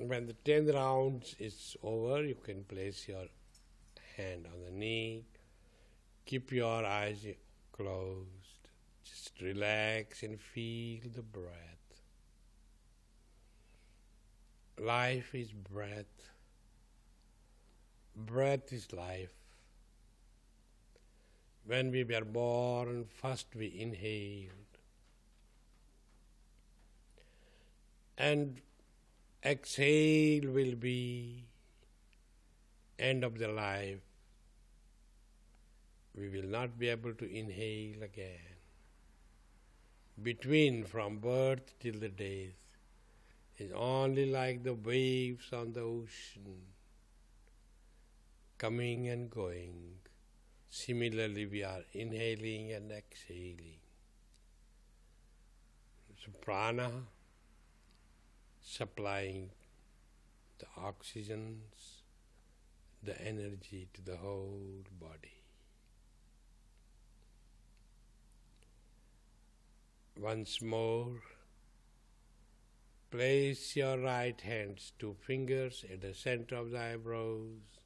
When the 10 rounds is over, you can place your hand on the knee. Keep your eyes closed. Just relax and feel the breath. Life is breath. Breath is life. When we were born, first we inhaled and exhale will be end of the life. We will not be able to inhale again. Between from birth till the death is only like the waves on the ocean, coming and going. Similarly, we are inhaling and exhaling. So prana supplying the oxygens, the energy to the whole body. Once more, place your right hand's 2 fingers at the center of the eyebrows.